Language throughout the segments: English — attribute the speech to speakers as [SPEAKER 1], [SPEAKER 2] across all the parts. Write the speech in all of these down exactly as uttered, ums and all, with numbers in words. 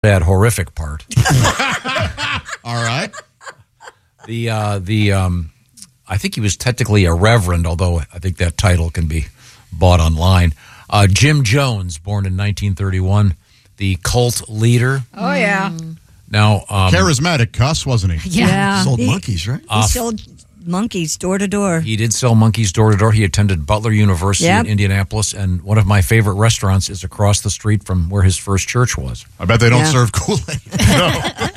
[SPEAKER 1] That horrific part.
[SPEAKER 2] All right.
[SPEAKER 1] The uh, the um, I think he was technically a reverend, although I think that title can be bought online. Uh, Jim Jones, born in nineteen thirty-one, the cult leader.
[SPEAKER 3] Oh yeah.
[SPEAKER 1] Now um,
[SPEAKER 2] charismatic cuss, wasn't he?
[SPEAKER 3] Yeah. yeah.
[SPEAKER 4] Sold
[SPEAKER 3] he,
[SPEAKER 4] monkeys, right?
[SPEAKER 3] He
[SPEAKER 1] Uh,
[SPEAKER 3] sold monkeys door to door.
[SPEAKER 1] He did sell monkeys door to door. He attended Butler University
[SPEAKER 3] Yep.
[SPEAKER 1] in Indianapolis, and one of my favorite restaurants is across the street from where his first church was.
[SPEAKER 2] I bet they don't
[SPEAKER 3] Yeah.
[SPEAKER 2] serve Kool-Aid. No.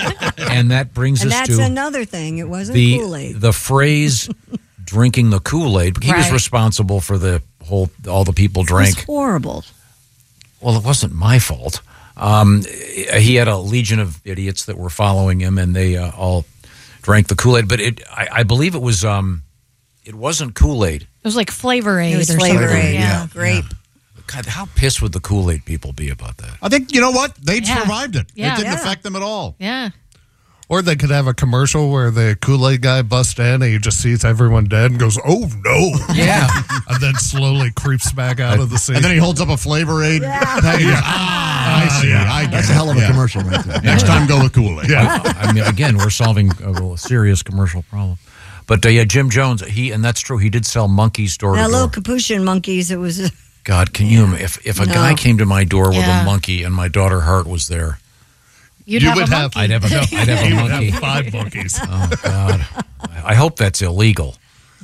[SPEAKER 1] And that brings
[SPEAKER 3] And
[SPEAKER 1] us
[SPEAKER 3] that's
[SPEAKER 1] to
[SPEAKER 3] another thing. It wasn't
[SPEAKER 1] the
[SPEAKER 3] Kool-Aid.
[SPEAKER 1] the phrase "drinking the Kool-Aid." He was
[SPEAKER 3] Right.
[SPEAKER 1] responsible for the whole all the people
[SPEAKER 3] It
[SPEAKER 1] drank.
[SPEAKER 3] was horrible.
[SPEAKER 1] Well, it wasn't my fault. Um, he had a legion of idiots that were following him, and they uh, all drank the Kool-Aid. But it, I, I believe it was, um, it wasn't Kool-Aid.
[SPEAKER 5] It was like Flavor Aid
[SPEAKER 3] It was
[SPEAKER 5] or
[SPEAKER 3] Flavor
[SPEAKER 5] something.
[SPEAKER 3] Aid.
[SPEAKER 5] Yeah.
[SPEAKER 3] Yeah. Grape.
[SPEAKER 1] God, how pissed would the Kool-Aid people be about that?
[SPEAKER 2] I think, you know what? They
[SPEAKER 5] Yeah.
[SPEAKER 2] survived it.
[SPEAKER 5] Yeah.
[SPEAKER 2] It didn't
[SPEAKER 3] Yeah.
[SPEAKER 2] affect them at all.
[SPEAKER 5] Yeah.
[SPEAKER 6] Or they could have a commercial where the Kool-Aid guy busts in and he just sees everyone dead and goes, "Oh no!"
[SPEAKER 1] Yeah.
[SPEAKER 6] and then slowly creeps back out of the scene.
[SPEAKER 2] And then he holds up a Flavor Aid. package. Ah, I see.
[SPEAKER 6] yeah.
[SPEAKER 2] I get
[SPEAKER 4] That's
[SPEAKER 2] it.
[SPEAKER 4] a hell of a
[SPEAKER 2] Yeah.
[SPEAKER 4] commercial right there.
[SPEAKER 2] Next time, go with Kool-Aid.
[SPEAKER 6] Yeah.
[SPEAKER 1] I mean, again, we're solving a serious commercial problem. But uh, yeah, Jim Jones, he and that's true. He did sell monkeys door
[SPEAKER 3] Now,
[SPEAKER 1] to
[SPEAKER 3] little
[SPEAKER 1] door.
[SPEAKER 3] Capuchin monkeys, it was.
[SPEAKER 1] God, can you? If if a
[SPEAKER 3] No.
[SPEAKER 1] guy came to my door with
[SPEAKER 5] Yeah.
[SPEAKER 1] a monkey and my daughter Hart was there,
[SPEAKER 5] You'd
[SPEAKER 6] You
[SPEAKER 5] have
[SPEAKER 6] would
[SPEAKER 5] a
[SPEAKER 6] have-
[SPEAKER 5] monkey.
[SPEAKER 1] I'd have a I'd have a
[SPEAKER 6] You would
[SPEAKER 1] monkey.
[SPEAKER 6] have five monkeys.
[SPEAKER 1] Oh God, I hope that's illegal.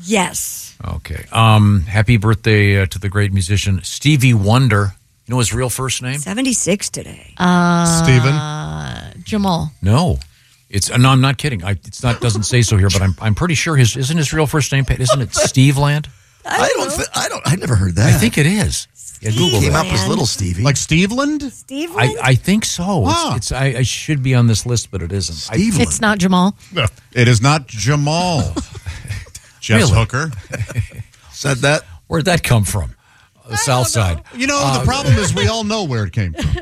[SPEAKER 3] Yes.
[SPEAKER 1] Okay. Um, happy birthday uh, to the great musician Stevie Wonder. You know his real first name?
[SPEAKER 3] seventy-six today.
[SPEAKER 5] Uh,
[SPEAKER 6] Steven?
[SPEAKER 5] Jamal.
[SPEAKER 1] No. It's uh, no. I'm not kidding. I, it's not. Doesn't say so here, but I'm. I'm pretty sure his isn't his real first name. Isn't it Steve Land?
[SPEAKER 4] I don't. Th- I don't. I never heard that.
[SPEAKER 1] I think it is. Yeah, Google
[SPEAKER 4] came
[SPEAKER 1] that.
[SPEAKER 4] up as little Stevie.
[SPEAKER 2] Like Steveland?
[SPEAKER 3] Steve
[SPEAKER 1] I, I think so.
[SPEAKER 2] Huh.
[SPEAKER 1] It's, it's I, I should be on this list, but it isn't. I,
[SPEAKER 4] Steveland.
[SPEAKER 5] It's not Jamal.
[SPEAKER 6] No.
[SPEAKER 2] It is not Jamal. Jess
[SPEAKER 1] Really?
[SPEAKER 2] Hooker.
[SPEAKER 4] Said that.
[SPEAKER 1] where'd that come from? The South Side.
[SPEAKER 2] You know, the problem is we all know where it came from.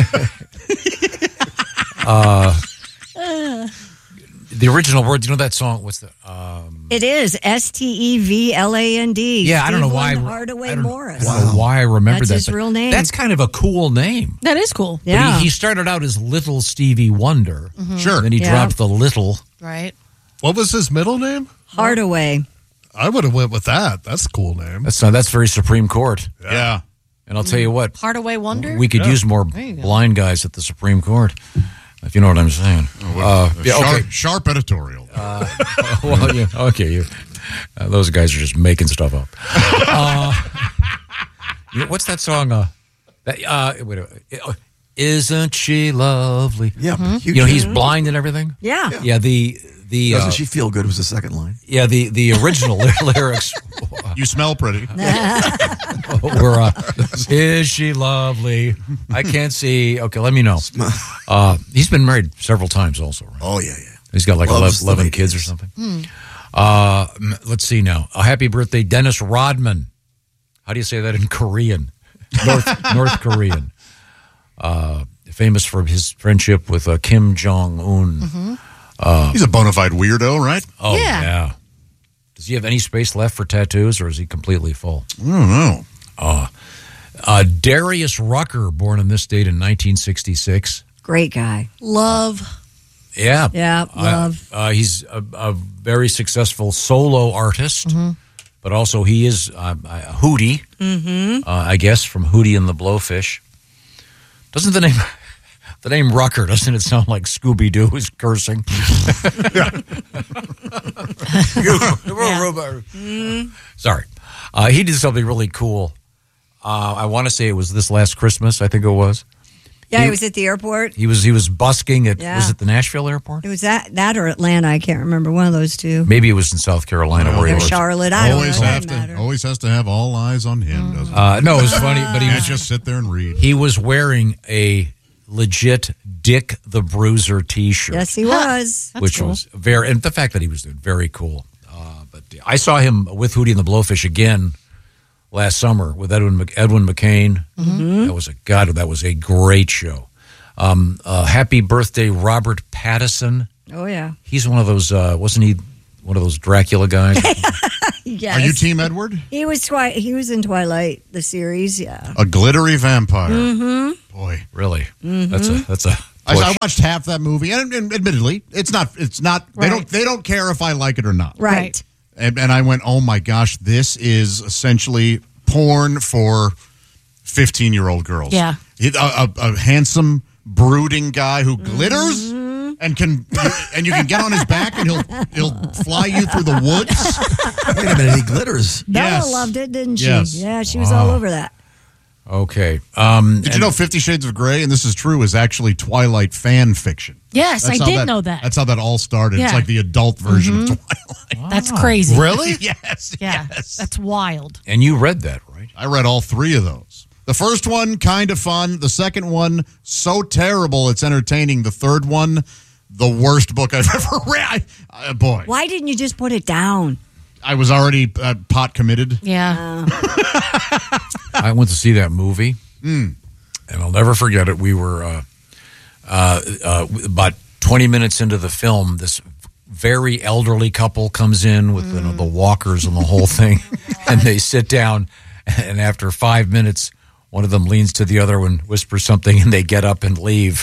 [SPEAKER 1] The original word. You know that song? What's the? Um,
[SPEAKER 3] It is S T E V L A N D.
[SPEAKER 1] yeah, I don't know why.
[SPEAKER 3] Steve
[SPEAKER 1] I
[SPEAKER 3] Hardaway
[SPEAKER 1] don't,
[SPEAKER 3] Morris.
[SPEAKER 1] I don't know why I remember
[SPEAKER 3] That's
[SPEAKER 1] that.
[SPEAKER 3] his
[SPEAKER 1] but
[SPEAKER 3] real name.
[SPEAKER 1] That's kind of a cool name.
[SPEAKER 5] That is cool.
[SPEAKER 3] Yeah.
[SPEAKER 1] But he, he started out as Little Stevie Wonder.
[SPEAKER 2] Sure.
[SPEAKER 1] And then he
[SPEAKER 3] Yeah.
[SPEAKER 1] dropped the little.
[SPEAKER 5] Right.
[SPEAKER 6] What was his middle name?
[SPEAKER 3] Hardaway.
[SPEAKER 6] I would have went with that. That's a cool name.
[SPEAKER 1] That's not. That's very Supreme Court.
[SPEAKER 2] Yeah.
[SPEAKER 1] And I'll tell you what.
[SPEAKER 5] Hardaway Wonder.
[SPEAKER 1] We could
[SPEAKER 6] Yeah.
[SPEAKER 1] use more
[SPEAKER 5] There you go.
[SPEAKER 1] blind guys at the Supreme Court, if you know what I'm saying. Uh, yeah,
[SPEAKER 2] sharp,
[SPEAKER 1] okay.
[SPEAKER 2] sharp editorial.
[SPEAKER 1] Well, yeah, okay. You, uh, those guys are just making stuff up. Uh, you know, what's that song? Uh, that, uh, wait, a minute. Uh, Isn't she lovely?
[SPEAKER 4] Yeah. but
[SPEAKER 1] You know, he's blind and everything.
[SPEAKER 3] Yeah.
[SPEAKER 1] Yeah. The the
[SPEAKER 4] Doesn't
[SPEAKER 1] uh,
[SPEAKER 4] she feel good? Was the second line.
[SPEAKER 1] yeah the the original lyrics
[SPEAKER 2] You smell pretty.
[SPEAKER 1] were uh, "Is she lovely? I can't see." Okay, let me know. Uh, he's been married several times, also. Right?
[SPEAKER 4] Oh yeah, yeah.
[SPEAKER 1] He's got like
[SPEAKER 4] Loves
[SPEAKER 1] eleven,
[SPEAKER 4] the
[SPEAKER 1] eleven kids or
[SPEAKER 4] ladies.
[SPEAKER 1] something. Uh, m- let's see now. A happy birthday, Dennis Rodman. How do you say that in Korean? North North Korean. Uh, famous for his friendship with uh, Kim Jong Un.
[SPEAKER 2] He's a bona fide weirdo, right?
[SPEAKER 1] Oh
[SPEAKER 5] Yeah.
[SPEAKER 1] yeah. Does he have any space left for tattoos, or is he completely full?
[SPEAKER 2] I don't know.
[SPEAKER 1] Uh, Darius Rucker, born on this date in nineteen sixty-six.
[SPEAKER 3] Great guy.
[SPEAKER 5] Love.
[SPEAKER 1] Yeah.
[SPEAKER 3] Yeah,
[SPEAKER 1] Uh,
[SPEAKER 3] love.
[SPEAKER 1] Uh, he's a, a very successful solo artist, but also he is uh, a Hootie, mm-hmm. uh, I guess, from Hootie and the Blowfish. Doesn't the name the name Rucker, doesn't it sound like Scooby-Doo is cursing? Sorry. Uh, he did something really cool. Uh, I want to say it was this last Christmas, I think it was.
[SPEAKER 3] Yeah,
[SPEAKER 1] He-
[SPEAKER 3] he was at the airport.
[SPEAKER 1] He was he was busking at,
[SPEAKER 3] Yeah.
[SPEAKER 1] was it the Nashville airport?
[SPEAKER 3] It was that that or Atlanta. I can't remember. One of those two.
[SPEAKER 1] Maybe it was in South Carolina where he
[SPEAKER 3] Or
[SPEAKER 1] was.
[SPEAKER 3] Charlotte. I don't
[SPEAKER 2] Always
[SPEAKER 3] know.
[SPEAKER 2] have
[SPEAKER 3] Doesn't
[SPEAKER 2] to.
[SPEAKER 3] matter.
[SPEAKER 2] Always has to have all eyes on him, doesn't it?
[SPEAKER 1] Uh, no, it was funny, but he
[SPEAKER 2] Can't
[SPEAKER 1] was
[SPEAKER 2] just sit there and read.
[SPEAKER 1] he was wearing a legit Dick the Bruiser T-shirt,
[SPEAKER 3] Yes, he was.
[SPEAKER 5] That's
[SPEAKER 1] which
[SPEAKER 5] cool.
[SPEAKER 1] was very, and the fact that he was doing very cool. Uh, but I saw him with Hootie and the Blowfish again last summer with Edwin Mc, Edwin McCain. That was a God. That was a great show. Um, uh, happy birthday, Robert Pattinson.
[SPEAKER 3] Oh yeah.
[SPEAKER 1] He's one of those. Uh, wasn't he one of those Dracula guys?
[SPEAKER 3] Yes.
[SPEAKER 2] Are you Team Edward?
[SPEAKER 3] He was twi- He was in Twilight, the series. Yeah.
[SPEAKER 2] A glittery vampire. Mm-hmm. Boy.
[SPEAKER 1] Really? That's a that's a.
[SPEAKER 2] I,
[SPEAKER 1] push.
[SPEAKER 2] I watched half that movie, and, and admittedly, it's not. It's not. They
[SPEAKER 3] Right.
[SPEAKER 2] don't. They don't care if I like it or not.
[SPEAKER 3] Right.
[SPEAKER 2] And, and I went, oh my gosh, this is essentially porn for fifteen-year-old girls.
[SPEAKER 5] Yeah.
[SPEAKER 2] He- a, a, a handsome, brooding guy who glitters and can, and you can get on his back and he'll he'll fly you through the woods.
[SPEAKER 4] Wait a minute, he glitters.
[SPEAKER 3] Bella
[SPEAKER 2] Yes.
[SPEAKER 3] loved it, didn't she?
[SPEAKER 2] Yes.
[SPEAKER 3] Yeah, she was all over that.
[SPEAKER 1] Okay. Um,
[SPEAKER 2] Did you know Fifty Shades of Grey, and this is true, is actually Twilight fan fiction?
[SPEAKER 5] Yes,
[SPEAKER 2] That's
[SPEAKER 5] I
[SPEAKER 2] how
[SPEAKER 5] did know that.
[SPEAKER 2] That's how that all started. It's
[SPEAKER 5] Yeah.
[SPEAKER 2] like the adult version of Twilight.
[SPEAKER 5] That's crazy.
[SPEAKER 6] Really?
[SPEAKER 2] Yes.
[SPEAKER 5] Yeah,
[SPEAKER 2] Yes.
[SPEAKER 5] that's wild.
[SPEAKER 1] and you read that, right?
[SPEAKER 2] I read all three of those. The first one, kind of fun. The second one, so terrible it's entertaining. The third one, the worst book I've ever read. I, uh, boy,
[SPEAKER 3] Why didn't you just put it down?
[SPEAKER 2] I was already uh, pot committed.
[SPEAKER 5] Yeah.
[SPEAKER 1] I went to see that movie,
[SPEAKER 2] Hmm.
[SPEAKER 1] and I'll never forget it. We were uh, uh, uh, about twenty minutes into the film. This very elderly couple comes in with you know, the walkers and the whole thing, and they sit down. And after five minutes, one of them leans to the other and whispers something, and they get up and leave.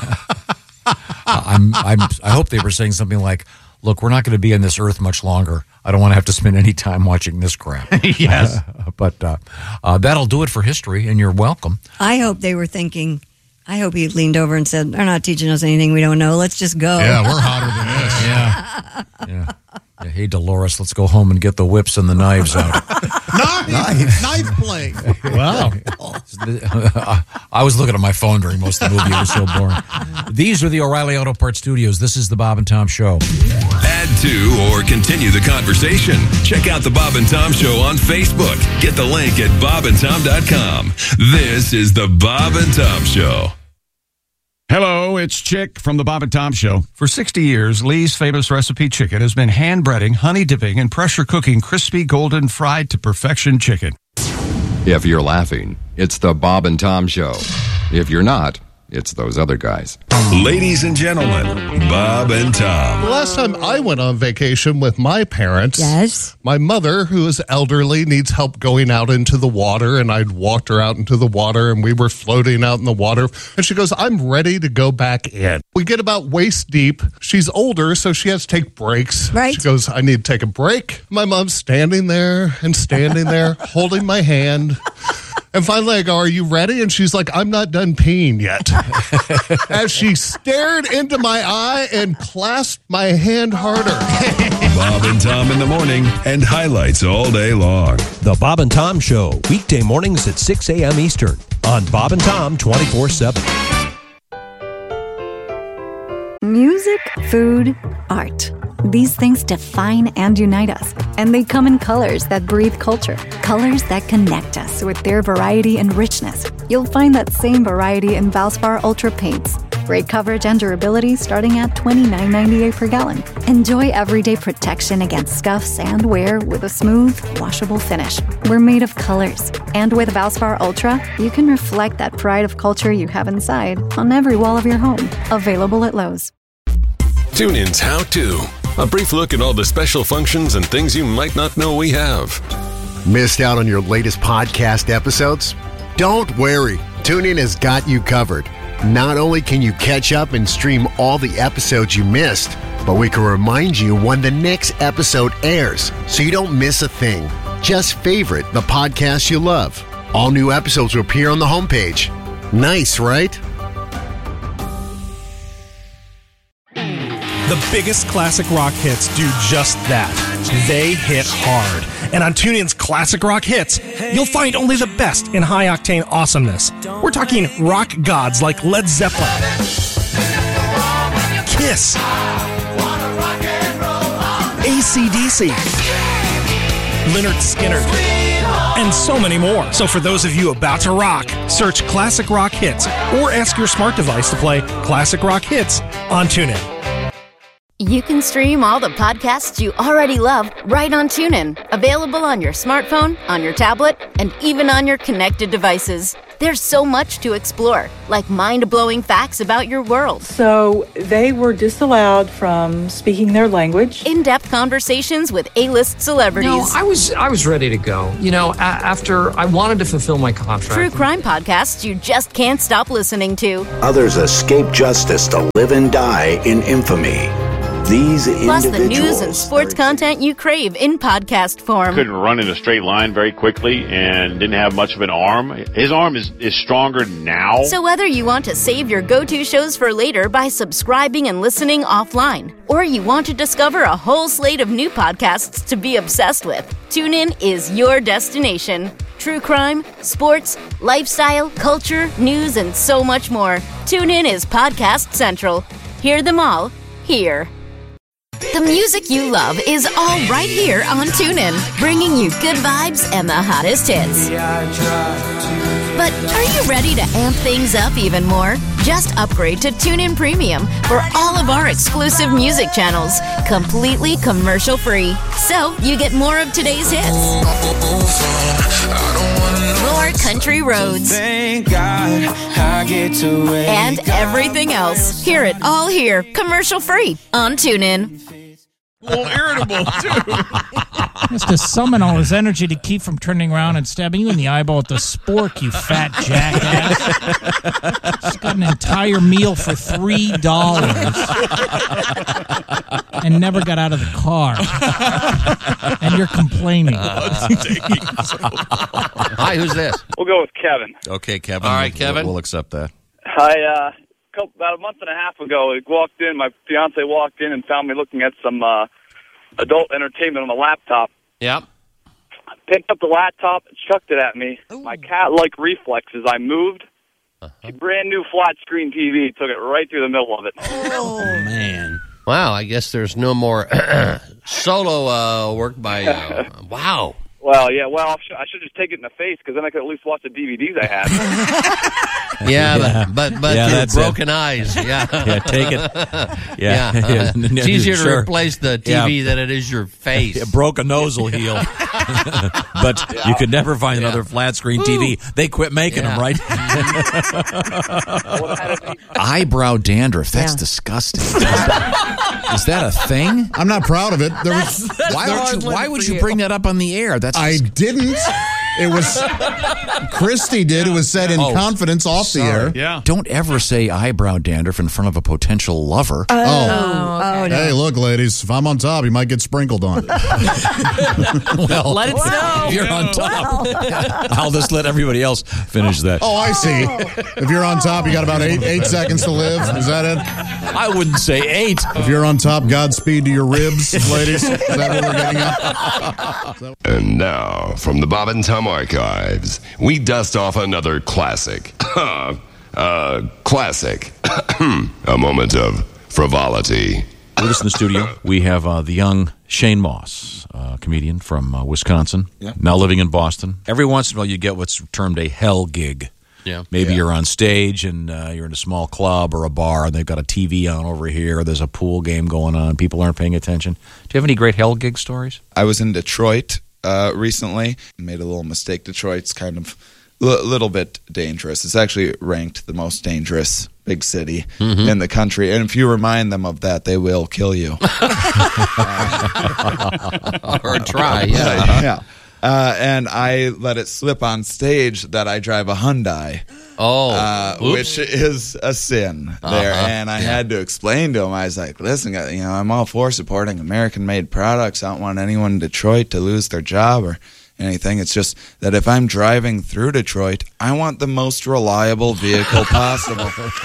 [SPEAKER 1] I'm, I'm, I hope they were saying something like, "Look, we're not going to be on this earth much longer. I don't want to have to spend any time watching this crap."
[SPEAKER 2] Yes.
[SPEAKER 1] but uh, uh, that'll do it for history, and you're welcome.
[SPEAKER 3] I hope they were thinking, I hope he leaned over and said, they're not teaching us anything we don't know. Let's just go.
[SPEAKER 2] Yeah, we're hotter than this.
[SPEAKER 1] Yeah. yeah. Yeah. Hey, Dolores, let's go home and get the whips and the knives out.
[SPEAKER 2] Knife, knife play.
[SPEAKER 6] Wow.
[SPEAKER 1] I was looking at my phone during most of the movie. It was so boring. These are the O'Reilly Auto Parts Studios. This is the Bob and Tom Show.
[SPEAKER 7] Add to or continue the conversation. Check out the Bob and Tom Show on Facebook. Get the link at bob and tom dot com. This is the Bob and Tom Show.
[SPEAKER 8] Hello, it's Chick from the Bob and Tom Show. For sixty years, Lee's Famous Recipe Chicken has been hand breading, honey dipping, and pressure cooking crispy, golden, fried to perfection chicken.
[SPEAKER 9] If you're laughing, it's the Bob and Tom Show. If you're not, it's those other guys.
[SPEAKER 7] Ladies and gentlemen, Bob and Tom.
[SPEAKER 6] The last time I went on vacation with my parents,
[SPEAKER 3] Yes.
[SPEAKER 6] my mother, who is elderly, needs help going out into the water, and I'd walked her out into the water, and we were floating out in the water, and she goes, I'm ready to go back in. We get about waist deep. She's older, so she has to take breaks.
[SPEAKER 3] Right.
[SPEAKER 6] She goes, I need to take a break. My mom's standing there and standing there, holding my hand. And finally, I go, are you ready? And she's like, I'm not done peeing yet. As she stared into my eye and clasped my hand harder.
[SPEAKER 7] Bob and Tom in the morning and highlights all day long.
[SPEAKER 10] The Bob and Tom Show, weekday mornings at six a.m. Eastern on Bob and Tom twenty-four seven.
[SPEAKER 11] Music, food, art. These things define and unite us, and they come in colors that breathe culture, colors that connect us with their variety and richness. You'll find that same variety in Valspar Ultra paints. Great coverage and durability starting at twenty-nine ninety-eight per gallon. Enjoy everyday protection against scuffs and wear with a smooth, washable finish. We're made of colors, and with Valspar Ultra, you can reflect that pride of culture you have inside on every wall of your home. Available at Lowe's.
[SPEAKER 7] TuneIn's How To. A brief look at all the special functions and things you might not know we have.
[SPEAKER 12] Missed out on your latest podcast episodes? Don't worry. TuneIn has got you covered. Not only can you catch up and stream all the episodes you missed, but we can remind you when the next episode airs so you don't miss a thing. Just favorite the podcast you love. All new episodes will appear on the homepage. Nice, right?
[SPEAKER 13] The biggest classic rock hits do just that. They hit hard. And on TuneIn's Classic Rock Hits, you'll find only the best in high-octane awesomeness. We're talking rock gods like Led Zeppelin, Kiss, A C D C, Lynyrd Skynyrd, and so many more. So for those of you about to rock, search Classic Rock Hits or ask your smart device to play Classic Rock Hits on TuneIn.
[SPEAKER 14] You can stream all the podcasts you already love right on TuneIn. Available on your smartphone, on your tablet, and even on your connected devices. There's so much to explore, like mind-blowing facts about your world.
[SPEAKER 15] So they were disallowed from speaking their language.
[SPEAKER 14] In-depth conversations with A-list celebrities.
[SPEAKER 16] No, I was I was ready to go. You know, a- after I wanted to fulfill my contract.
[SPEAKER 14] True crime podcasts you just can't stop listening to.
[SPEAKER 17] Others escape justice to live and die in infamy. These
[SPEAKER 14] Plus the news
[SPEAKER 17] individuals
[SPEAKER 14] and sports content you crave in podcast form.
[SPEAKER 18] Couldn't run in a straight line very quickly and didn't have much of an arm. His arm is, is stronger now.
[SPEAKER 14] So whether you want to save your go-to shows for later by subscribing and listening offline, or you want to discover a whole slate of new podcasts to be obsessed with, TuneIn is your destination. True crime, sports, lifestyle, culture, news, and so much more. TuneIn is Podcast Central. Hear them all here. The music you love is all right here on TuneIn, bringing you good vibes and the hottest hits. But are you ready to amp things up even more? Just upgrade to TuneIn Premium for all of our exclusive music channels, completely commercial-free. So you get more of today's hits. More country roads.
[SPEAKER 19] Thank God I get to wake
[SPEAKER 14] And everything else. Hear it all here, commercial-free on TuneIn.
[SPEAKER 20] A little irritable, too. Just to summon all his energy to keep from turning around and stabbing you in the eyeball with the spork, you fat jackass. He's got an entire meal for three dollars and never got out of the car. And you're complaining.
[SPEAKER 1] Hi, who's this?
[SPEAKER 21] We'll go with Kevin.
[SPEAKER 1] Okay, Kevin.
[SPEAKER 21] All right,
[SPEAKER 1] We'll-
[SPEAKER 21] Kevin.
[SPEAKER 1] We'll accept that.
[SPEAKER 21] I, uh, couple, about a month and a half ago, I walked in, my fiance walked in and found me looking at some uh, adult entertainment on the laptop.
[SPEAKER 22] Yep.
[SPEAKER 21] I picked up the laptop and chucked it at me. Ooh. My cat-like reflexes, I moved.
[SPEAKER 22] Uh-huh.
[SPEAKER 21] A brand new flat-screen T V took it right through the middle of it.
[SPEAKER 22] Oh, man. Wow, I guess there's no more solo uh, work by... Uh, wow.
[SPEAKER 21] Well, yeah, well, I should, I should just take it in the face, because then I could at least watch the D V Ds I had.
[SPEAKER 22] Yeah,
[SPEAKER 1] Yeah.
[SPEAKER 22] but but, but
[SPEAKER 1] Yeah,
[SPEAKER 22] your
[SPEAKER 1] that's
[SPEAKER 22] broken
[SPEAKER 1] it.
[SPEAKER 22] eyes. Yeah,
[SPEAKER 1] Yeah, take it.
[SPEAKER 22] Yeah,
[SPEAKER 1] Yeah.
[SPEAKER 22] uh, it's easier to
[SPEAKER 1] Sure.
[SPEAKER 22] replace the T V
[SPEAKER 1] Yeah.
[SPEAKER 22] than it is your face.
[SPEAKER 1] A broken nose will heal. But you could never find
[SPEAKER 22] Yeah.
[SPEAKER 1] another flat screen T V. They quit making
[SPEAKER 22] Yeah.
[SPEAKER 1] them, right? Eyebrow dandruff. That's
[SPEAKER 3] Yeah.
[SPEAKER 1] disgusting. Is that, is that a thing?
[SPEAKER 2] I'm not proud of it. There was,
[SPEAKER 1] Why, would you, why would you bring that up on the air? That's
[SPEAKER 2] I didn't. It was Christy did. It was said in
[SPEAKER 1] Oh,
[SPEAKER 2] confidence off the air.
[SPEAKER 1] Yeah. Don't ever say eyebrow dandruff in front of a potential lover.
[SPEAKER 2] Oh,
[SPEAKER 3] Oh, no.
[SPEAKER 2] Hey, look, ladies. If I'm on top, you might get sprinkled on.
[SPEAKER 1] Well,
[SPEAKER 3] Let it snow.
[SPEAKER 1] if you're on top, I'll just let everybody else finish that.
[SPEAKER 2] Oh, I see. If you're on top, you got about eight eight seconds to live. Is that it?
[SPEAKER 1] I wouldn't say eight.
[SPEAKER 2] If you're on top, Godspeed to your ribs, ladies. Is that what we're getting at?
[SPEAKER 23] And now, from the Bob and Tom archives, we dust off another classic. uh, classic. A moment of frivolity.
[SPEAKER 1] With us in the studio, we have uh, the young Shane Moss, uh, comedian from uh, Wisconsin,
[SPEAKER 22] Yeah.
[SPEAKER 1] now living in Boston. Every once in a while, you get what's termed a hell gig.
[SPEAKER 22] Yeah.
[SPEAKER 1] Maybe
[SPEAKER 22] Yeah.
[SPEAKER 1] you're on stage and uh, you're in a small club or a bar, and they've got a T V on over here, or there's a pool game going on. People aren't paying attention. Do you have any great hell gig stories?
[SPEAKER 24] I was in Detroit uh, recently. Made a little mistake. Detroit's kind of a l- little bit dangerous. It's actually ranked the most dangerous big city
[SPEAKER 22] Mhm.
[SPEAKER 24] in the country. And if you remind them of that, they will kill you.
[SPEAKER 22] Or try, yeah.
[SPEAKER 24] yeah. Uh, and I let it slip on stage that I drive a Hyundai.
[SPEAKER 22] Oh,
[SPEAKER 24] uh,
[SPEAKER 22] oops.
[SPEAKER 24] which is a sin there.
[SPEAKER 22] Uh-huh.
[SPEAKER 24] And I
[SPEAKER 22] Yeah.
[SPEAKER 24] had to explain to him. I was like, listen, you know, I'm all for supporting American-made products. I don't want anyone in Detroit to lose their job or anything. It's just that if I'm driving through Detroit, I want the most reliable vehicle possible.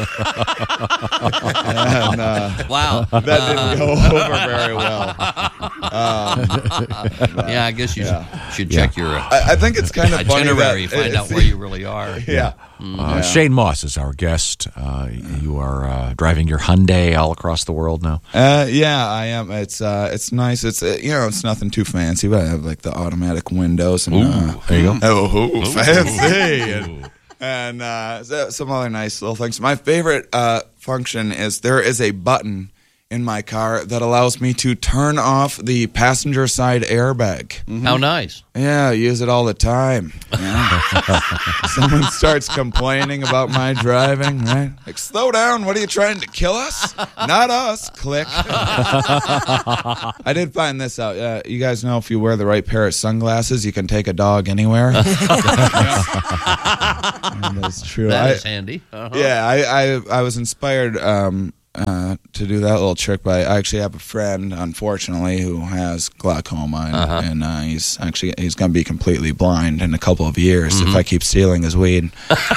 [SPEAKER 24] and, uh,
[SPEAKER 22] Wow.
[SPEAKER 24] that didn't go over very well. Um,
[SPEAKER 22] Yeah, I guess you
[SPEAKER 24] yeah.
[SPEAKER 22] should, should check your uh,
[SPEAKER 24] I, I think it's kind of funny
[SPEAKER 22] itinerary,
[SPEAKER 24] that
[SPEAKER 22] find out
[SPEAKER 24] it's-
[SPEAKER 22] where you really are.
[SPEAKER 24] Yeah.
[SPEAKER 22] Mm.
[SPEAKER 1] Uh, Shane Moss is our guest. Uh, you are uh, driving your Hyundai all across the world now.
[SPEAKER 24] Uh, yeah, I am. It's uh, it's nice. It's uh, you know, it's nothing too fancy, but I have like the automatic windows and
[SPEAKER 1] Ooh,
[SPEAKER 24] uh,
[SPEAKER 1] there you go.
[SPEAKER 24] Oh,
[SPEAKER 1] Ooh.
[SPEAKER 24] fancy, and, and uh, so- some other nice little things. My favorite uh, function is there is a button in my car that allows me to turn off the passenger side airbag.
[SPEAKER 22] Mm-hmm. How nice.
[SPEAKER 24] Yeah, I use it all the time. Yeah. Someone starts complaining about my driving, right? Like, slow down, what are you trying to kill us? Not us. Click. I did find this out. Uh, you guys know if you wear the right pair of sunglasses, you can take a dog anywhere. That's true.
[SPEAKER 22] That
[SPEAKER 24] I,
[SPEAKER 22] is handy. Uh-huh.
[SPEAKER 24] Yeah, I, I, I was inspired um, uh, to do that little trick by, I actually have a friend, unfortunately, who has glaucoma, and,
[SPEAKER 22] Uh-huh.
[SPEAKER 24] and uh, he's actually he's going to be completely blind in a couple of years
[SPEAKER 22] Mm-hmm.
[SPEAKER 24] if I keep stealing his weed.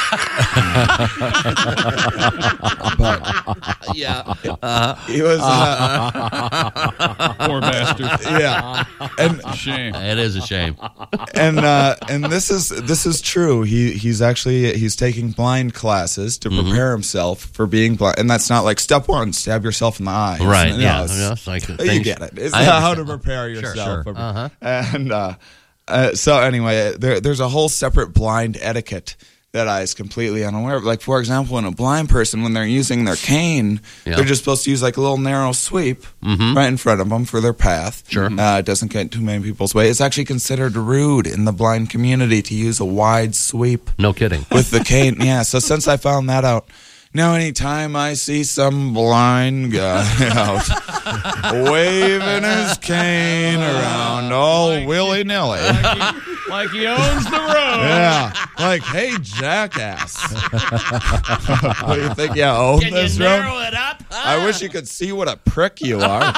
[SPEAKER 24] But
[SPEAKER 22] Yeah. Uh-huh.
[SPEAKER 24] he was uh,
[SPEAKER 4] Poor bastard.
[SPEAKER 24] yeah, and
[SPEAKER 4] Shame.
[SPEAKER 22] It is a shame.
[SPEAKER 24] and uh, and this is this is true. He he's actually he's taking blind classes to
[SPEAKER 22] Mm-hmm.
[SPEAKER 24] prepare himself for being blind, and that's not like step one, stab yourself in the eye.
[SPEAKER 22] Right,
[SPEAKER 24] No,
[SPEAKER 22] yeah.
[SPEAKER 24] it's-
[SPEAKER 22] Yeah, it's like
[SPEAKER 24] you
[SPEAKER 22] things-
[SPEAKER 24] get it. It's
[SPEAKER 22] I
[SPEAKER 24] not how to
[SPEAKER 22] understand.
[SPEAKER 24] prepare
[SPEAKER 22] Sure,
[SPEAKER 24] yourself.
[SPEAKER 22] sure. Uh-huh.
[SPEAKER 24] And uh, uh, so anyway, there, there's a whole separate blind etiquette that I was completely unaware of. Like, for example, when a blind person, when they're using their cane,
[SPEAKER 22] Yeah.
[SPEAKER 24] they're just supposed to use like a little narrow sweep
[SPEAKER 22] Mhm.
[SPEAKER 24] right in front of them for their path.
[SPEAKER 22] Sure.
[SPEAKER 24] Uh, it doesn't get too many people's way. It's actually considered rude in the blind community to use a wide sweep
[SPEAKER 22] No kidding.
[SPEAKER 24] with the cane. Yeah, so since I found that out, now anytime I see some blind guy out waving his cane around all willy-nilly.
[SPEAKER 4] Like he owns the road.
[SPEAKER 24] Yeah, like, hey, jackass. What do you think you own
[SPEAKER 22] Can
[SPEAKER 24] this
[SPEAKER 22] you
[SPEAKER 24] road?
[SPEAKER 22] narrow it up?
[SPEAKER 24] I wish you could see what a prick you are.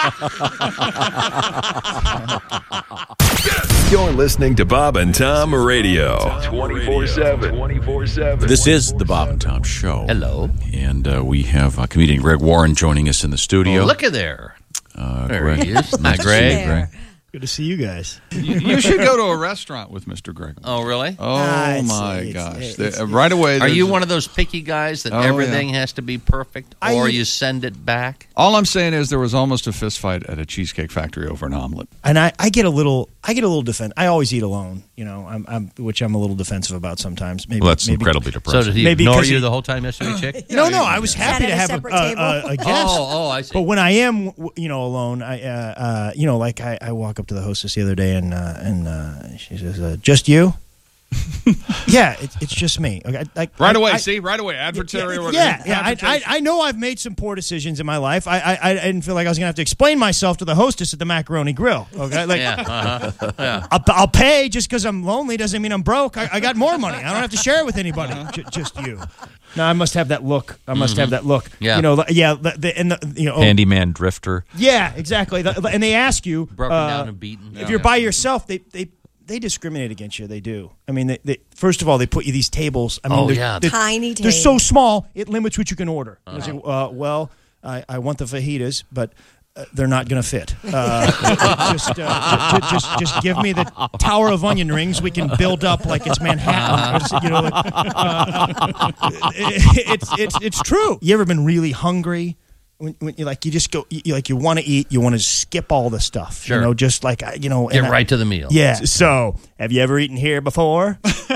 [SPEAKER 7] You're listening to Bob and Tom Radio. twenty-four seven. twenty-four seven.
[SPEAKER 1] This is the Bob and Tom Show.
[SPEAKER 22] Hello.
[SPEAKER 1] And uh, we have uh, comedian Greg Warren joining us in the studio.
[SPEAKER 22] Oh, look at there.
[SPEAKER 1] Uh,
[SPEAKER 22] There
[SPEAKER 1] Greg.
[SPEAKER 22] he is. Hi,
[SPEAKER 1] Nice to see
[SPEAKER 22] Greg.
[SPEAKER 1] you, Greg.
[SPEAKER 5] Good to see you guys.
[SPEAKER 4] You, you should go to a restaurant with Mister Greg.
[SPEAKER 22] Oh, really?
[SPEAKER 4] Oh,
[SPEAKER 5] Ah, it's-
[SPEAKER 4] my
[SPEAKER 5] it's-
[SPEAKER 4] gosh.
[SPEAKER 5] it's-
[SPEAKER 4] There-
[SPEAKER 5] it's-
[SPEAKER 4] right away.
[SPEAKER 22] Are
[SPEAKER 4] there's-
[SPEAKER 22] you one of those picky guys that
[SPEAKER 4] Oh,
[SPEAKER 22] everything
[SPEAKER 4] yeah.
[SPEAKER 22] has to be perfect,
[SPEAKER 5] I-
[SPEAKER 22] or you send it back?
[SPEAKER 4] All I'm saying is there was almost a fist fight at a Cheesecake Factory over an omelet.
[SPEAKER 5] And I, I get a little, I get a little defend. I always eat alone, you know, I'm, I'm, which I'm a little defensive about sometimes. Maybe
[SPEAKER 1] Well, that's
[SPEAKER 5] maybe,
[SPEAKER 1] incredibly depressing.
[SPEAKER 22] So did he
[SPEAKER 5] Maybe
[SPEAKER 22] ignore
[SPEAKER 5] 'cause
[SPEAKER 22] you
[SPEAKER 5] he-
[SPEAKER 22] the whole time, S U V chick?
[SPEAKER 5] No, no, I was happy
[SPEAKER 3] Sat
[SPEAKER 5] to
[SPEAKER 3] at a
[SPEAKER 5] have a,
[SPEAKER 3] separate
[SPEAKER 5] a,
[SPEAKER 3] table?
[SPEAKER 5] a, a guest.
[SPEAKER 22] Oh, oh, I see.
[SPEAKER 5] But when I am, w- you know, alone, I, uh, uh, you know, like I, I walk up to the hostess the other day, and uh, and uh, she says, uh, "Just you?" Yeah, it, it's just me. Okay, like
[SPEAKER 4] Right
[SPEAKER 5] I-
[SPEAKER 4] away,
[SPEAKER 5] I-
[SPEAKER 4] see? Right away. Adversary.
[SPEAKER 5] Yeah, yeah. I, I,
[SPEAKER 4] advertising.
[SPEAKER 5] I know I've made some poor decisions in my life. I, I, I didn't feel like I was going to have to explain myself to the hostess at the Macaroni Grill. Okay, like
[SPEAKER 22] Yeah, uh-huh. yeah.
[SPEAKER 5] I'll, I'll pay just because I'm lonely doesn't mean I'm broke. I, I got more money. I don't have to share it with anybody. J- just you. No, I must have that look. I must have that look.
[SPEAKER 22] Yeah.
[SPEAKER 5] You know. the- Yeah. The, the, and the, you know. oh,
[SPEAKER 1] Handyman drifter.
[SPEAKER 5] yeah. Exactly. The- and they ask you
[SPEAKER 22] Broken
[SPEAKER 5] uh,
[SPEAKER 22] down and beaten.
[SPEAKER 5] if you're by yourself. They they. They discriminate against you. They do. I mean, they, they, first of all, they put you these tables. I mean,
[SPEAKER 22] Oh,
[SPEAKER 5] they're,
[SPEAKER 22] yeah.
[SPEAKER 5] they're,
[SPEAKER 3] Tiny
[SPEAKER 5] They're so
[SPEAKER 3] tables.
[SPEAKER 5] small, it limits what you can order.
[SPEAKER 22] Uh-huh.
[SPEAKER 5] I say, uh, well, I, I want the fajitas, but uh, they're not going to fit. Uh, just, uh, j- j- just, just give me the tower of onion rings. We can build up like it's Manhattan. You know, like, uh, it's it's it's true. You ever been really hungry? When, when you like, you just go, you, like you want to eat, you want to skip all the stuff.
[SPEAKER 22] Sure.
[SPEAKER 5] You know, just like uh, you know,
[SPEAKER 22] Get
[SPEAKER 5] and I-
[SPEAKER 22] right to the meal.
[SPEAKER 5] Yeah. So, have you ever eaten here before?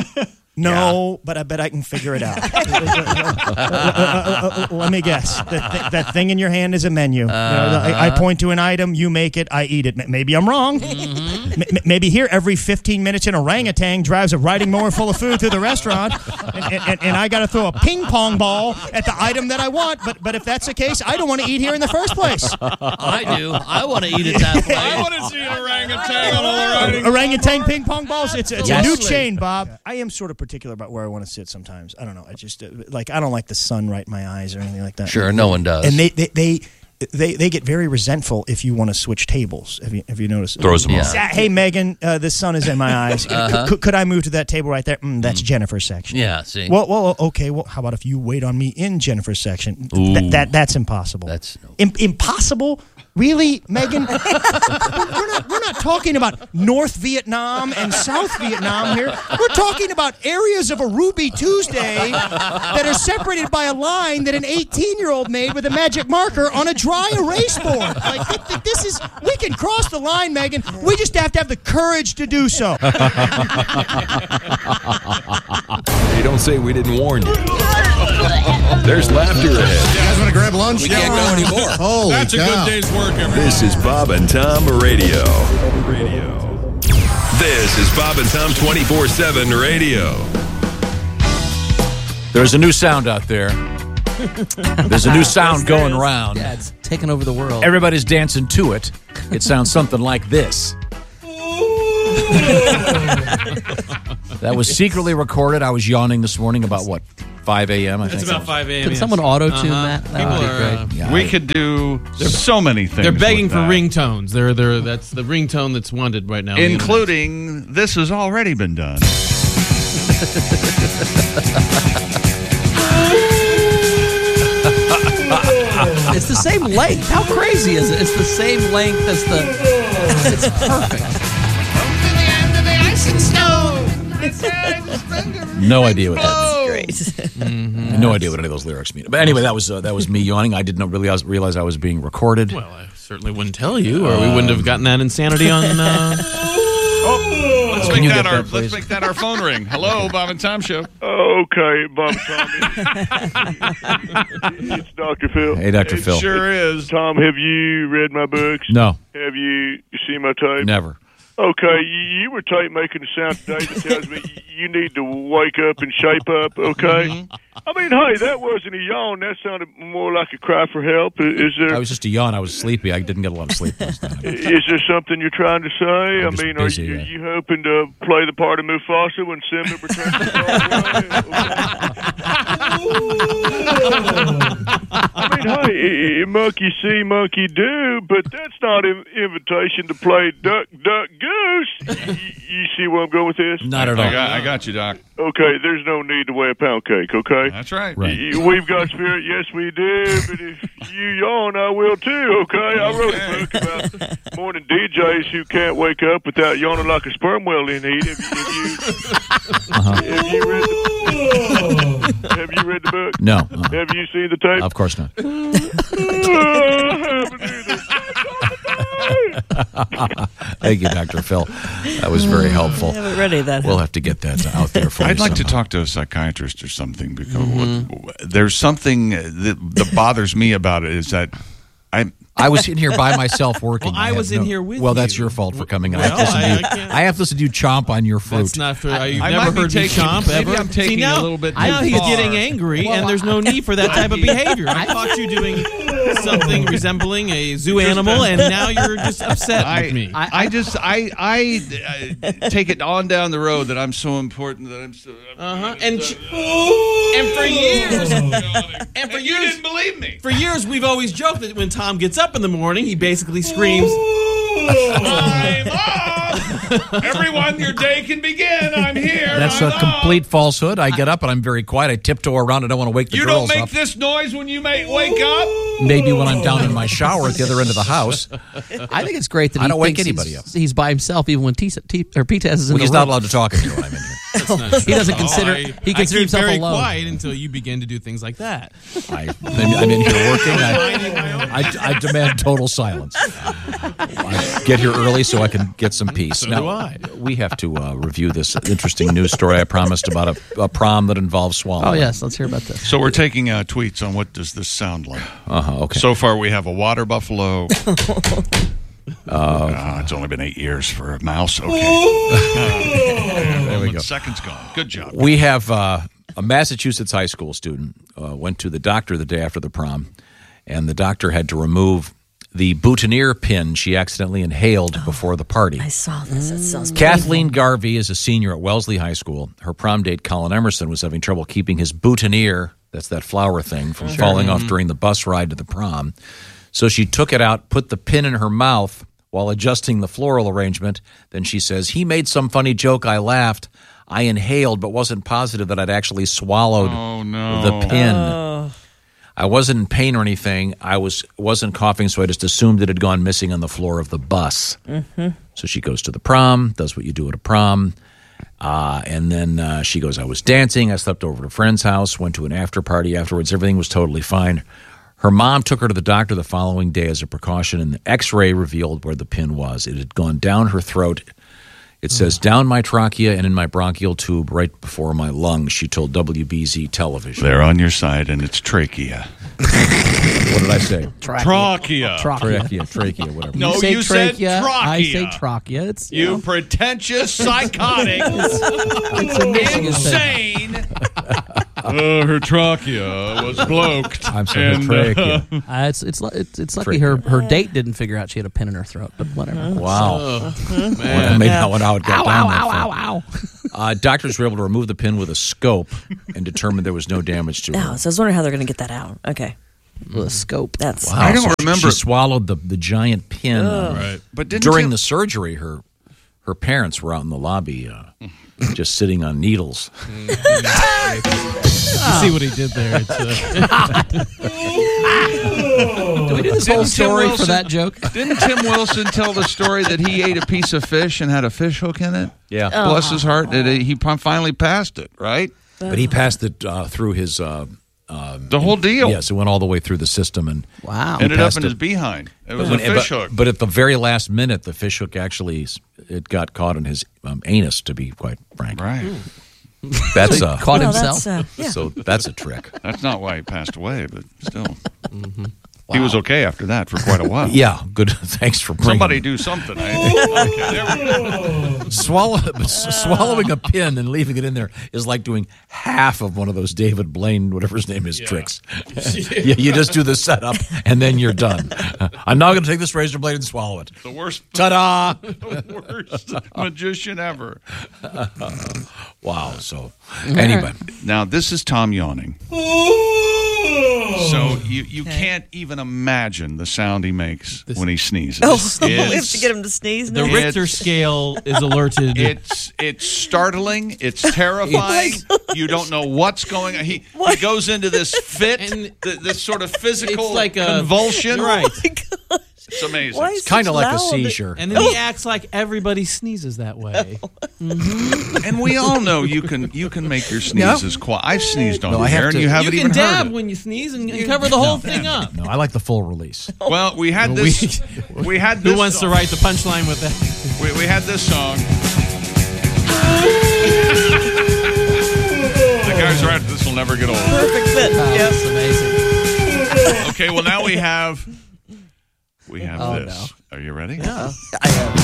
[SPEAKER 5] No, but I bet I can figure it out. Uh, uh, uh, uh, Let me guess. That, th- that thing in your hand is a menu. You know, I, I point to an item, you make it, I eat it. M- Maybe I'm wrong. M- m- maybe here, every fifteen minutes, an orangutan drives a riding mower full of food through the restaurant, and, and, and I got to throw a ping pong ball at the item that I want. But but if that's the case, I don't want to eat here in the first place.
[SPEAKER 22] I do. I want to eat it that way.
[SPEAKER 4] I want to see an orangutan on a riding.
[SPEAKER 5] Orangutan ping pong balls. It's, it's
[SPEAKER 22] Yes.
[SPEAKER 5] a new chain, Bob. I am sort of particular about where I want to sit sometimes. I don't know. I just uh, like I don't like the sun right in my eyes or anything like that.
[SPEAKER 22] Sure, no one does.
[SPEAKER 5] And they they they. They, they get very resentful if you want to switch tables. Have you have you noticed?
[SPEAKER 1] Throws them
[SPEAKER 22] Yeah.
[SPEAKER 1] off.
[SPEAKER 5] Hey Megan, uh, the sun is in my eyes.
[SPEAKER 22] Uh-huh.
[SPEAKER 5] could, could I move to that table right there? Mm, that's Jennifer's section.
[SPEAKER 22] Yeah, see?
[SPEAKER 5] Well, well, okay. Well, how about if you wait on me in Jennifer's section?
[SPEAKER 22] Ooh.
[SPEAKER 5] Th- that that's impossible.
[SPEAKER 22] That's no.
[SPEAKER 5] Im- impossible. Really, Megan? we're, we're not we're not talking about North Vietnam and South Vietnam here. We're talking about areas of a Ruby Tuesday that are separated by a line that an eighteen-year-old made with a magic marker on a dry erase board. Like th- th- this is, we can cross the line, Megan. We just have to have the courage to do so.
[SPEAKER 7] Hey, don't say we didn't warn you. There's laughter ahead.
[SPEAKER 2] You guys want to grab lunch?
[SPEAKER 22] We can't go anymore.
[SPEAKER 2] Holy
[SPEAKER 6] That's a
[SPEAKER 2] cow.
[SPEAKER 6] good day's work, everybody.
[SPEAKER 7] This is Bob and Tom Radio. Radio. This is Bob and Tom twenty-four seven Radio.
[SPEAKER 1] There's a new sound out there. There's a new sound going around.
[SPEAKER 8] Yeah, it's taking over the world.
[SPEAKER 1] Everybody's dancing to it. It sounds something like this. That was secretly recorded. I was yawning this morning about what? five a.m. I think.
[SPEAKER 6] It's about five a.m.
[SPEAKER 8] Can someone auto-tune
[SPEAKER 6] Uh-huh.
[SPEAKER 8] that? That
[SPEAKER 6] People
[SPEAKER 8] would be
[SPEAKER 6] are,
[SPEAKER 8] great.
[SPEAKER 6] uh,
[SPEAKER 1] Yeah,
[SPEAKER 4] we
[SPEAKER 1] I-
[SPEAKER 4] could do so many things.
[SPEAKER 6] They're begging
[SPEAKER 4] with
[SPEAKER 6] for
[SPEAKER 4] that.
[SPEAKER 6] ringtones. They're they're that's the ringtone that's wanted right now. on the internet.
[SPEAKER 4] Including, this has already been done.
[SPEAKER 8] It's the same length. How crazy is it? It's the same length as the... It's perfect.
[SPEAKER 1] No idea what that
[SPEAKER 3] That's great.
[SPEAKER 1] means. No idea what any of those lyrics mean. But anyway, that was uh, that was me yawning. I did not realize realize I was being recorded.
[SPEAKER 6] Well, I certainly wouldn't tell you, or we wouldn't have gotten that insanity on. Uh...
[SPEAKER 4] Oh, let's
[SPEAKER 1] Can
[SPEAKER 4] make
[SPEAKER 1] you
[SPEAKER 4] that
[SPEAKER 1] get
[SPEAKER 4] our
[SPEAKER 1] that, please?
[SPEAKER 4] let's make that our phone ring. Hello, Bob and Tom Show.
[SPEAKER 21] Okay, Bob Tommy. It's Doctor Phil.
[SPEAKER 1] Hey, Doctor
[SPEAKER 21] It
[SPEAKER 1] Phil.
[SPEAKER 4] Sure is.
[SPEAKER 21] Tom, have you read my books?
[SPEAKER 1] No,
[SPEAKER 21] Have you seen my tape?
[SPEAKER 1] never.
[SPEAKER 21] Okay, you, you were tape making a sound today that tells me you need to wake up and shape up, okay?
[SPEAKER 1] Mm-hmm.
[SPEAKER 21] I mean, hey, that wasn't a yawn. That sounded more like a cry for help. Is is there
[SPEAKER 1] I was just a yawn. I was sleepy. I didn't get a lot of sleep last night.
[SPEAKER 21] is there something you're trying to say?
[SPEAKER 1] I'm
[SPEAKER 21] I
[SPEAKER 1] just
[SPEAKER 21] mean,
[SPEAKER 1] busy,
[SPEAKER 21] are you,
[SPEAKER 1] yeah.
[SPEAKER 21] you hoping to play the part of Mufasa when Simba returns to I mean, hey, i- i- monkey see, monkey do, but that's not an invitation to play duck, duck, goose. Y- you see where I'm going with this?
[SPEAKER 1] Not at all.
[SPEAKER 4] I got, I got you, Doc.
[SPEAKER 21] Okay, there's no need to weigh a pound cake, okay?
[SPEAKER 4] That's right.
[SPEAKER 1] Right.
[SPEAKER 21] Y- We've got spirit, yes we do, but if you yawn, I will too, okay? I wrote a book about morning D Js who can't wake up without yawning like a sperm whale in heat. Have, have, you,
[SPEAKER 1] Uh-huh.
[SPEAKER 21] have you read the Have you read the book?
[SPEAKER 1] No. uh-uh.
[SPEAKER 21] Have you seen the tape?
[SPEAKER 1] Of course not.
[SPEAKER 21] I haven't either.
[SPEAKER 1] Thank you, Doctor Phil. That was very helpful.
[SPEAKER 3] I haven't read any of that.
[SPEAKER 1] We'll have to get that out there for you.
[SPEAKER 4] I'd like to
[SPEAKER 1] somehow.
[SPEAKER 4] talk to a psychiatrist or something because what- there's something that, that bothers me about it is that I
[SPEAKER 1] I was in here by myself working.
[SPEAKER 6] Well, I
[SPEAKER 1] have
[SPEAKER 6] was in here with
[SPEAKER 1] Well, that's
[SPEAKER 6] you.
[SPEAKER 1] your fault for coming. in.
[SPEAKER 6] Well,
[SPEAKER 1] I, have to listen to
[SPEAKER 6] I-
[SPEAKER 1] you,
[SPEAKER 6] I can't-
[SPEAKER 1] I have to listen to you chomp on your fruit.
[SPEAKER 6] That's not fair.
[SPEAKER 4] I-
[SPEAKER 6] You've
[SPEAKER 4] I
[SPEAKER 6] never
[SPEAKER 4] might be
[SPEAKER 6] heard me
[SPEAKER 4] taking-
[SPEAKER 6] chomp
[SPEAKER 4] maybe
[SPEAKER 6] ever.
[SPEAKER 4] I'm taking
[SPEAKER 6] See, now,
[SPEAKER 4] a little bit
[SPEAKER 6] Now
[SPEAKER 4] too
[SPEAKER 6] he's
[SPEAKER 4] far.
[SPEAKER 6] getting angry,
[SPEAKER 8] Well,
[SPEAKER 6] and there's no need for that type of behavior. I caught you doing something resembling a zoo animal, and now you're just upset
[SPEAKER 4] I,
[SPEAKER 6] with me.
[SPEAKER 4] I, I just I I uh, take it on down the road that I'm so important that I'm so.
[SPEAKER 6] Uh-huh. And sh- and for years, and for years,
[SPEAKER 4] didn't believe me.
[SPEAKER 6] For years, we've always joked that when Tom gets up in the morning, he basically screams,
[SPEAKER 4] I'm up. Everyone, your day can begin. I'm here.
[SPEAKER 1] That's
[SPEAKER 4] I'm
[SPEAKER 1] a complete falsehood. I get up and I'm very quiet. I tiptoe around. I don't want to wake the
[SPEAKER 4] You don't
[SPEAKER 1] girls
[SPEAKER 4] make
[SPEAKER 1] up.
[SPEAKER 4] this noise when you make wake up.
[SPEAKER 1] Maybe when I'm down in my shower at the other end of the house.
[SPEAKER 8] I think it's great that
[SPEAKER 1] I
[SPEAKER 8] he
[SPEAKER 1] don't wake
[SPEAKER 8] thinks
[SPEAKER 1] anybody
[SPEAKER 8] he's,
[SPEAKER 1] up.
[SPEAKER 8] he's by himself even when T- T- or P T S is in
[SPEAKER 1] Well,
[SPEAKER 8] the
[SPEAKER 1] he's
[SPEAKER 8] room.
[SPEAKER 1] not allowed to talk in here when I'm in here.
[SPEAKER 8] He doesn't consider.
[SPEAKER 6] Oh, I,
[SPEAKER 8] he
[SPEAKER 6] I
[SPEAKER 8] considers
[SPEAKER 6] keep
[SPEAKER 8] himself
[SPEAKER 6] very
[SPEAKER 8] alone.
[SPEAKER 6] quiet until you begin to do things like that.
[SPEAKER 1] I, I'm in here working. I, I, I demand total silence. I get here early so I can get some peace.
[SPEAKER 6] So
[SPEAKER 1] now,
[SPEAKER 6] do I.
[SPEAKER 1] We have to uh, review this interesting news story I promised about a, a prom that involves swallowing.
[SPEAKER 8] Oh yes, let's hear about this.
[SPEAKER 4] So we're taking uh, tweets on what does this sound like.
[SPEAKER 1] Uh-huh, okay.
[SPEAKER 4] So far, we have a water buffalo.
[SPEAKER 1] Uh,
[SPEAKER 4] Uh, it's only been eight years for a mouse. Okay.
[SPEAKER 1] there we go.
[SPEAKER 4] Seconds gone. Good job.
[SPEAKER 1] We have uh, a Massachusetts high school student uh, went to the doctor the day after the prom, and the doctor had to remove the boutonniere pin she accidentally inhaled before the party.
[SPEAKER 3] I saw this. It sounds
[SPEAKER 1] Kathleen Garvey is a senior at Wellesley High School. Her prom date, Colin Emerson, was having trouble keeping his boutonniere, that's that flower thing, from
[SPEAKER 8] Sure.
[SPEAKER 1] falling off
[SPEAKER 8] Mhm.
[SPEAKER 1] during the bus ride to the prom. So she took it out, put the pin in her mouth while adjusting the floral arrangement. Then she says, he made some funny joke. I laughed. I inhaled, but wasn't positive that I'd actually swallowed
[SPEAKER 4] Oh, no.
[SPEAKER 1] the pin.
[SPEAKER 3] Oh.
[SPEAKER 1] I wasn't in pain or anything. I was, wasn't coughing, so I just assumed it had gone missing on the floor of the bus.
[SPEAKER 9] Mm-hmm.
[SPEAKER 1] So she goes to the prom, does what you do at a prom. Uh, and then uh, she goes, I was dancing. I slept over at a friend's house, went to an after party afterwards. Everything was totally fine. Her mom took her to the doctor the following day as a precaution, and the x-ray revealed where the pin was. It had gone down her throat. It says, down my trachea and in my bronchial tube right before my lungs, she told W B Z television.
[SPEAKER 4] They're on your side, and it's trachea.
[SPEAKER 1] What did I say?
[SPEAKER 4] Trachea.
[SPEAKER 8] Trachea.
[SPEAKER 1] Trachea, trachea, whatever.
[SPEAKER 4] No,
[SPEAKER 8] you, say
[SPEAKER 4] you said
[SPEAKER 8] trachea,
[SPEAKER 4] trachea.
[SPEAKER 8] I say trachea. It's, you,
[SPEAKER 4] You
[SPEAKER 8] know,
[SPEAKER 4] pretentious psychotic.
[SPEAKER 8] it's a Michigan thing.
[SPEAKER 4] Insane. Uh, her trachea was bloked.
[SPEAKER 1] I'm sorry,
[SPEAKER 4] and,
[SPEAKER 1] trachea.
[SPEAKER 4] uh,
[SPEAKER 8] Uh, it's it's it's, it's lucky her, her date didn't figure out she had a pin in her throat, but whatever.
[SPEAKER 1] Wow.
[SPEAKER 4] Oh,
[SPEAKER 1] Well, maybe not how it got
[SPEAKER 8] Ow,
[SPEAKER 1] down
[SPEAKER 8] ow,
[SPEAKER 1] that
[SPEAKER 8] ow,
[SPEAKER 1] far.
[SPEAKER 8] ow, ow.
[SPEAKER 1] Uh, doctors were able to remove the pin with a scope and determined there was no damage to
[SPEAKER 9] No,
[SPEAKER 1] her.
[SPEAKER 9] so I was wondering how they're going to get that out. Okay.
[SPEAKER 8] With a scope.
[SPEAKER 9] That's
[SPEAKER 1] Wow,
[SPEAKER 4] I don't
[SPEAKER 1] so
[SPEAKER 4] remember-
[SPEAKER 1] She swallowed the, the giant pin.
[SPEAKER 9] Ugh.
[SPEAKER 4] Right. But didn't
[SPEAKER 1] during
[SPEAKER 4] Tim-
[SPEAKER 1] the surgery, her her parents were out in the lobby, uh, just sitting on needles.
[SPEAKER 6] You see what he did there? It's, uh,
[SPEAKER 8] Do we do this
[SPEAKER 4] Didn't
[SPEAKER 8] whole
[SPEAKER 4] Tim
[SPEAKER 8] story for
[SPEAKER 4] Wilson-
[SPEAKER 8] that joke?
[SPEAKER 4] Didn't Tim Wilson tell the story that he ate a piece of fish and had a fish hook in it?
[SPEAKER 1] Yeah.
[SPEAKER 4] Bless his heart. That he he finally passed it, right?
[SPEAKER 1] But he passed it uh, through his... Uh, uh,
[SPEAKER 4] The whole deal.
[SPEAKER 1] Yes, it went all the way through the system. And
[SPEAKER 8] Wow.
[SPEAKER 4] Ended up
[SPEAKER 1] passed
[SPEAKER 4] in
[SPEAKER 1] it.
[SPEAKER 4] his behind. It was
[SPEAKER 1] When-
[SPEAKER 4] a fish
[SPEAKER 1] but,
[SPEAKER 4] hook.
[SPEAKER 1] But at the very last minute, the fish hook actually, it got caught in his um, anus, to be quite frank.
[SPEAKER 4] Right.
[SPEAKER 1] That's
[SPEAKER 8] So he
[SPEAKER 1] uh,
[SPEAKER 8] caught
[SPEAKER 9] Well,
[SPEAKER 8] himself.
[SPEAKER 9] that's, uh, yeah.
[SPEAKER 1] So that's a trick.
[SPEAKER 4] That's not why he passed away, but still. He was okay after that for quite a while.
[SPEAKER 1] Yeah, good. Thanks for bringing
[SPEAKER 4] Somebody do something. Eh? Okay, there we go.
[SPEAKER 1] Swallow, swallowing a pin and leaving it in there is like doing half of one of those David Blaine, whatever his name is, tricks. you, you just do the setup and then you're done. I'm now going to take this razor blade and swallow it.
[SPEAKER 4] The worst.
[SPEAKER 1] Ta-da!
[SPEAKER 4] The worst magician ever.
[SPEAKER 1] Wow. So anyway,
[SPEAKER 4] now this is Tom yawning. So you, you can't even imagine the sound he makes when he sneezes.
[SPEAKER 9] Oh, we have
[SPEAKER 4] It's-
[SPEAKER 9] to get him to sneeze now?
[SPEAKER 6] the Richter
[SPEAKER 4] It's-
[SPEAKER 6] scale is alerted.
[SPEAKER 4] It's it's startling. It's terrifying. You don't know what's going on. He, he goes into this fit,
[SPEAKER 6] And-
[SPEAKER 4] th- this sort of physical
[SPEAKER 6] It's like a-
[SPEAKER 4] convulsion.
[SPEAKER 6] Right.
[SPEAKER 4] It's amazing.
[SPEAKER 9] Why is
[SPEAKER 1] it's kind of
[SPEAKER 9] such
[SPEAKER 1] like a
[SPEAKER 9] loud-
[SPEAKER 1] seizure.
[SPEAKER 6] And then he acts like everybody sneezes that way.
[SPEAKER 4] And we all know you can you can make your sneezes quiet. I've sneezed on
[SPEAKER 1] No,
[SPEAKER 4] the
[SPEAKER 1] I have
[SPEAKER 4] air, and
[SPEAKER 1] to-
[SPEAKER 4] you haven't
[SPEAKER 6] You
[SPEAKER 4] even
[SPEAKER 6] can
[SPEAKER 4] heard
[SPEAKER 6] dab
[SPEAKER 4] it.
[SPEAKER 6] when you sneeze and, and cover the whole thing up.
[SPEAKER 1] No, I like the full release.
[SPEAKER 4] Well, we had this. We had this.
[SPEAKER 6] Who wants
[SPEAKER 4] song.
[SPEAKER 6] to write the punchline with that?
[SPEAKER 4] We, we had this song. The guy's right. This will never get old.
[SPEAKER 9] Perfect fit. Yes.
[SPEAKER 8] Amazing.
[SPEAKER 4] Okay. Well, now we have. We have
[SPEAKER 8] Oh,
[SPEAKER 4] this. Are you ready?
[SPEAKER 8] Yeah.
[SPEAKER 9] I am.